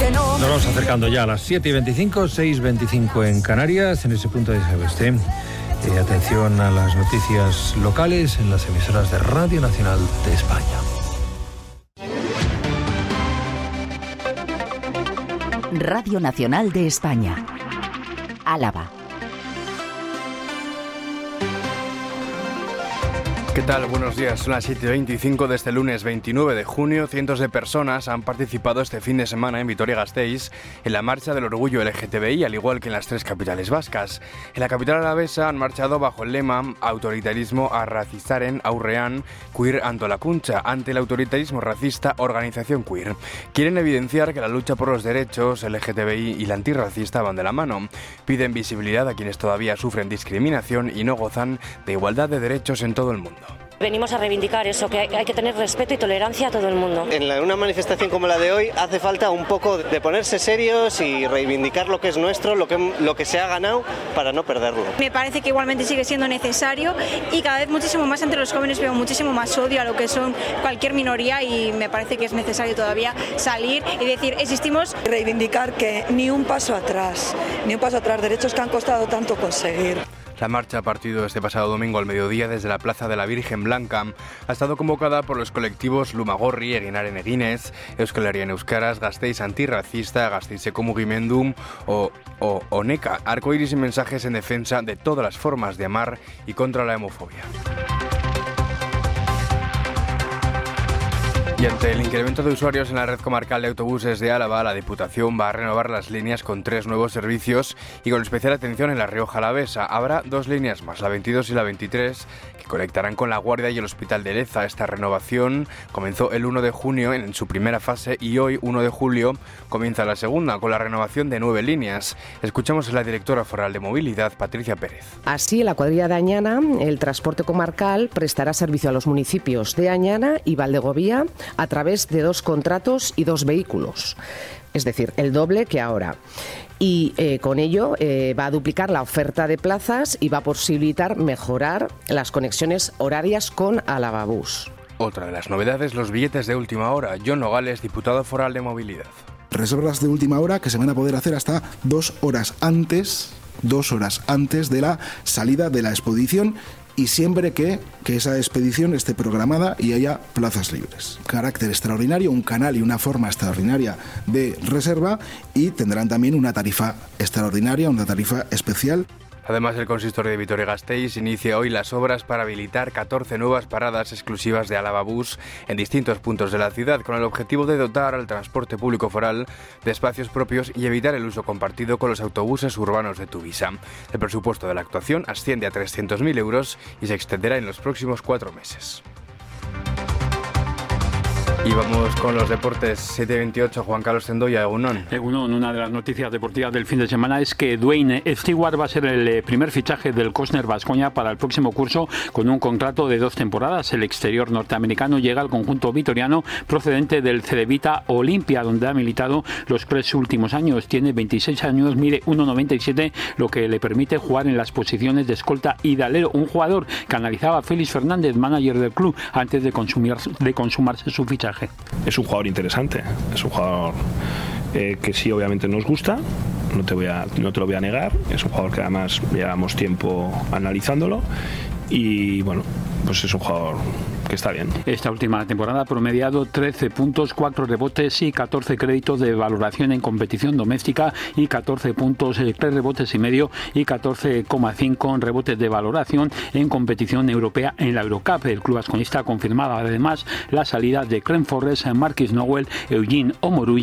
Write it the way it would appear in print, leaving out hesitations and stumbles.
que no. Nos vamos acercando ya a las 7:25, 6:25 en Canarias. En ese punto ya sabe usted. Atención a las noticias locales en las emisoras de Radio Nacional de España. Radio Nacional de España. Álava. ¿Qué tal? Buenos días. Son las 7:25 de este lunes 29 de junio. Cientos de personas han participado este fin de semana en Vitoria-Gasteiz en la marcha del orgullo LGTBI, al igual que en las tres capitales vascas. En la capital alavesa han marchado bajo el lema Autoritarismo arrazistaren aurrean queer antolakuntza, ante el autoritarismo racista organización queer. Quieren evidenciar que la lucha por los derechos LGTBI y la antirracista van de la mano. Piden visibilidad a quienes todavía sufren discriminación y no gozan de igualdad de derechos en todo el mundo. Venimos a reivindicar eso, que hay que tener respeto y tolerancia a todo el mundo. En una manifestación como la de hoy hace falta un poco de ponerse serios y reivindicar lo que es nuestro, lo que se ha ganado, para no perderlo. Me parece que igualmente sigue siendo necesario y cada vez muchísimo más entre los jóvenes veo muchísimo más odio a lo que son cualquier minoría y me parece que es necesario todavía salir y decir, existimos. Reivindicar que ni un paso atrás, derechos que han costado tanto conseguir. La marcha ha partido este pasado domingo al mediodía desde la Plaza de la Virgen Blanca. Ha estado convocada por los colectivos Lumagorri, Eginaren Eginez, Euskal Herrian Euskaraz, Gasteiz Antirracista, Gasteizeko Mugimendum o ONECA, arcoíris y mensajes en defensa de todas las formas de amar y contra la homofobia. Y ante el incremento de usuarios en la red comarcal de autobuses de Álava, la Diputación va a renovar las líneas con 3 nuevos servicios y con especial atención en la Rioja Alavesa. Habrá 2 líneas más, la 22 y la 23, que conectarán con La Guardia y el Hospital de Leza. Esta renovación comenzó el 1 de junio en su primera fase y hoy, 1 de julio, comienza la segunda, con la renovación de 9 líneas. Escuchamos a la directora foral de Movilidad, Patricia Pérez. Así, en la cuadrilla de Añana, el transporte comarcal prestará servicio a los municipios de Añana y Valdegovía a través de 2 contratos y 2 vehículos, es decir, el doble que ahora. Y con ello va a duplicar la oferta de plazas y va a posibilitar mejorar las conexiones horarias con Alavabús. Otra de las novedades, los billetes de última hora. John Nogales, diputado foral de Movilidad. Reservas de última hora que se van a poder hacer hasta 2 horas antes de la salida de la expedición, y siempre que esa expedición esté programada y haya plazas libres. Carácter extraordinario, un canal y una forma extraordinaria de reserva, y tendrán también una tarifa extraordinaria, una tarifa especial. Además, el consistorio de Vitoria-Gasteiz inicia hoy las obras para habilitar 14 nuevas paradas exclusivas de Alavabús en distintos puntos de la ciudad, con el objetivo de dotar al transporte público foral de espacios propios y evitar el uso compartido con los autobuses urbanos de Tuvisa. El presupuesto de la actuación asciende a 300.000 euros y se extenderá en los próximos 4 meses. Y vamos con los deportes. 7:28, Juan Carlos Zendoya, Egunon. Egunon, una de las noticias deportivas del fin de semana es que Dwayne Stewart va a ser el primer fichaje del Cosner Baskonia para el próximo curso, con un contrato de 2 temporadas. El exterior norteamericano llega al conjunto vitoriano procedente del Cedevita Olimpia, donde ha militado los 3 últimos años. Tiene 26 años, mide 1,97, lo que le permite jugar en las posiciones de escolta y de alero. Un jugador que analizaba Félix Fernández, manager del club, antes de consumarse su fichaje. Es un jugador interesante, es un jugador que sí, obviamente nos gusta, no te lo voy a negar. Es un jugador que además llevamos tiempo analizándolo y bueno, pues es un jugador que está bien. Esta última temporada ha promediado 13 puntos, 4 rebotes y 14 créditos de valoración en competición doméstica y 14 puntos, 3 rebotes y medio y 14,5 rebotes de valoración en competición europea en la Eurocup. El club asconista ha confirmado además la salida de Clem Forrest, Marquis Nowell, Eugene Omoruyi